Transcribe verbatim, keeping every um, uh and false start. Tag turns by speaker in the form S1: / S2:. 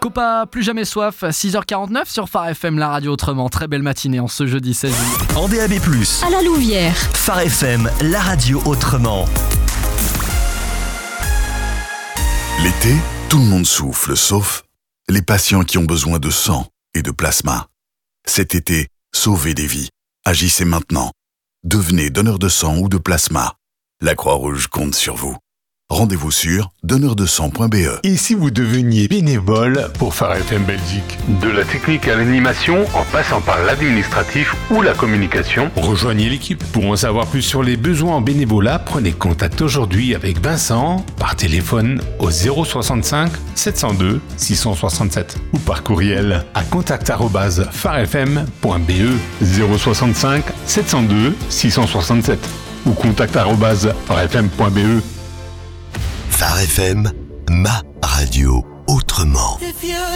S1: Copa, plus jamais soif, six heures quarante-neuf sur Phare F M, la radio autrement. Très belle matinée en ce jeudi seize juillet.
S2: En D A B plus,
S3: à la Louvière.
S2: Phare F M, la radio autrement.
S4: L'été, tout le monde souffle, sauf les patients qui ont besoin de sang et de plasma. Cet été, sauvez des vies. Agissez maintenant. Devenez donneur de sang ou de plasma. La Croix-Rouge compte sur vous. Rendez-vous sur donneur de sang point b e.
S5: Et si vous deveniez bénévole pour Phare F M Belgique?
S6: De la technique à l'animation, en passant par l'administratif ou la communication,
S5: rejoignez l'équipe. Pour en savoir plus sur les besoins en bénévolat, prenez contact aujourd'hui avec Vincent par téléphone au zéro soixante-cinq sept cent deux six cent soixante-sept ou par courriel à contact arobase phare f m point b e zéro soixante-cinq sept cent deux six cent soixante-sept ou contact arobase phare f m point b e.
S2: Phare F M, ma radio autrement.